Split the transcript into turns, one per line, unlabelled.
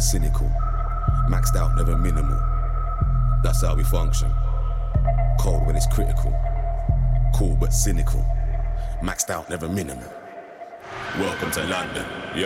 cynical. Maxed out, never minimal. That's how we function. Cold when it's critical. Cool but cynical. Maxed out, never minimal. Welcome to London, yo.